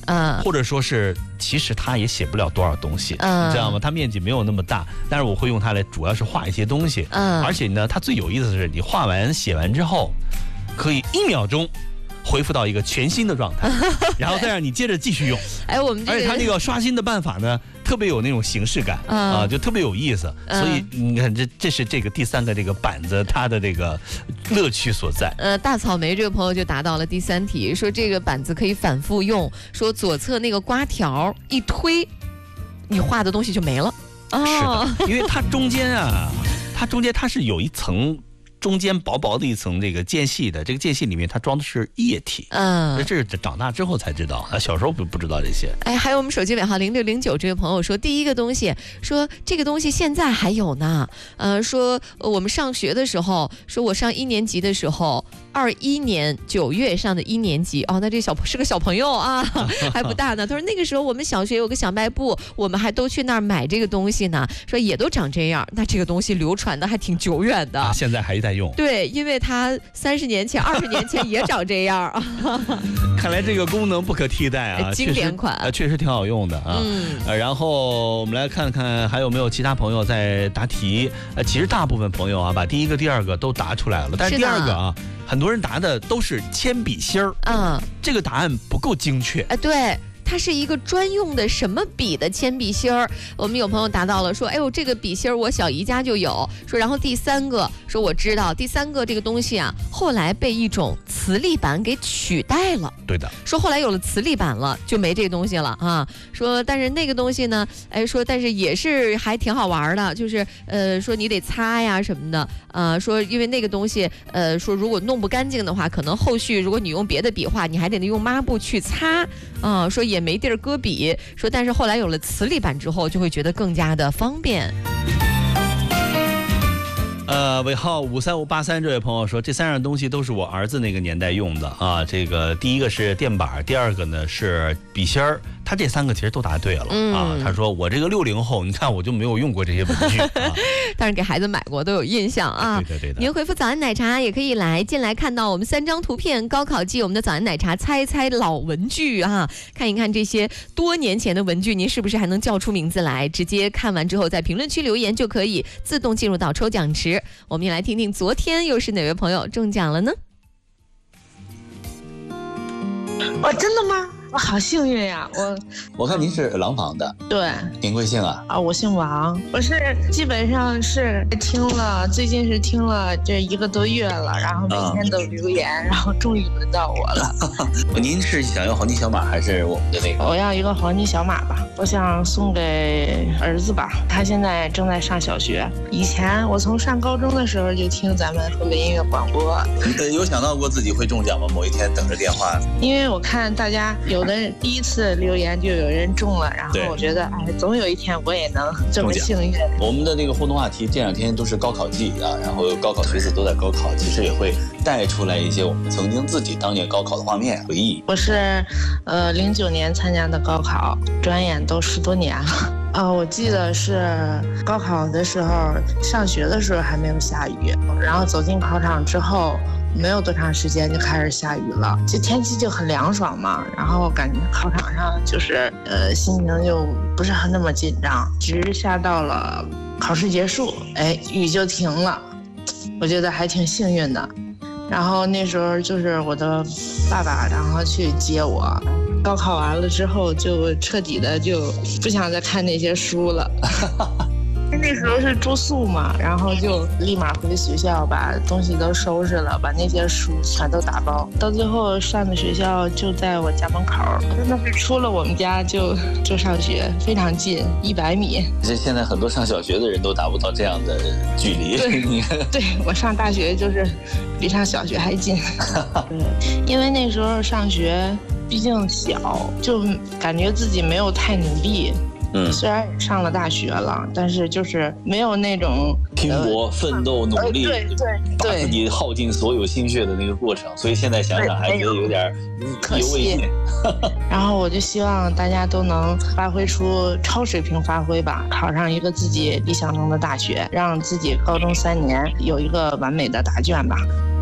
或者说是其实它也写不了多少东西，你知道吗？它面积没有那么大，但是我会用它来主要是画一些东西，而且呢，它最有意思的是你画完写完之后，可以1秒钟恢复到一个全新的状态，然后再让你接着继续用。而且它那个刷新的办法呢，特别有那种形式感就特别有意思。所以你看，这是这个第3个这个板子它的这个乐趣所在。 大草莓这个朋友就答到了第3题，说这个板子可以反复用，说左侧那个刮条一推，你画的东西就没了。 是的，因为它中间它是有一层。中间薄薄的一层这个间隙的，这个间隙里面它装的是液体，这是长大之后才知道，小时候不知道这些。 还有我们手机尾号0609这位朋友说，第一个东西说这个东西现在还有呢，说我们上学的时候，说我上1年级的时候，21年9月上的1年级，那这是个小朋友啊，还不大呢。他说那个时候我们小学有个小卖部，我们还都去那儿买这个东西呢，说也都长这样，那这个东西流传的还挺久远的， 现在还在用。 对，因为它30年前、20年前也长这样。 看来这个功能不可替代啊， 经典款， 确实挺好用的啊。然后我们来看看还有没有其他朋友在答题。其实大部分朋友把第1个、第2个都答出来了，但是第2个很多人答的都是铅笔芯儿，这个答案不够精确。 对。它是一个专用的什么笔的铅笔芯儿？我们有朋友答到了，说，哎呦，这个笔芯儿我小姨家就有。说，然后第3个说我知道，第3个这个东西后来被一种磁力板给取代了。 对的。说后来有了磁力板了，就没这东西了啊。说，但是那个东西呢，说但是也是还挺好玩的，就是说你得擦呀什么的，说因为那个东西，说如果弄不干净的话，可能后续如果你用别的笔画，你还得用抹布去擦，说也没地儿搁笔，说但是后来有了磁力板之后，就会觉得更加的方便。 尾号53583这位朋友说，这3样东西都是我儿子那个年代用的啊。这个第1个是电板，第2个呢是笔芯儿。他这3个其实都答对了啊。他说我这个60后，你看我就没有用过这些文具但是给孩子买过都有印象啊。 对的。 您回复早安奶茶也可以进来看到我们3张图片，高考季我们的早安奶茶猜猜老文具啊，看一看这些多年前的文具，您是不是还能叫出名字来？直接看完之后在评论区留言就可以自动进入到抽奖池。我们也来听听昨天又是哪位朋友中奖了呢？ 真的吗？我好幸运呀！ 我看您是廊坊的， 对， 您贵姓啊？ 我姓王，我是基本上是最近是听了这1个多月了，然后每天都留言，然后终于轮到我了。 您是想要黄金小马还是我们的那个？ 我要一个黄金小马吧，我想送给儿子吧，他现在正在上小学。以前我从上高中的时候就听咱们河北音乐广播。 有想到过自己会中奖吗？某一天等着电话？ 因为我看大家有的人第1次留言就有人中了，然后我觉得总有一天我也能这么幸运。 我们的那个互动话题这2天都是高考季啊，然后高考学子都在高考，其实也会带出来一些我们曾经自己当年高考的画面回忆。 我是09年参加的高考，转眼都10多年了。我记得是高考的时候，上学的时候还没有下雨，然后走进考场之后没有多长时间就开始下雨了，这天气就很凉爽嘛，然后感觉考场上就是心情就不是那么紧张，直下到了考试结束，雨就停了，我觉得还挺幸运的。然后那时候就是我的爸爸然后去接我，高考完了之后就彻底的就不想再看那些书了那时候是住宿嘛，然后就立马回学校把东西都收拾了，把那些书全都打包，到最后上的学校就在我家门口，真的是出了我们家就上学，非常近，100米。 现在很多上小学的人都达不到这样的距离。 对，我上大学就是比上小学还近因为那时候上学毕竟小，就感觉自己没有太努力。虽然也上了大学了，但是就是没有那种拼搏、奋斗、努力，把自己耗尽所有心血的那个过程，所以现在想想还觉得有点意犹未尽。 然后我就希望大家都能发挥出超水平发挥吧，考上一个自己理想中的大学，让自己高中3年有一个完美的答卷吧。